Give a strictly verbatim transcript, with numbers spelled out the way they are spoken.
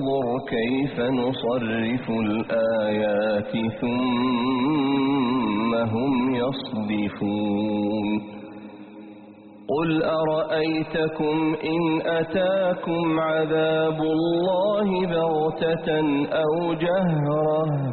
انظر كيف نصرف الآيات ثم هم يصدفون قل أرأيتكم إن أتاكم عذاب الله بغتة أو جهرة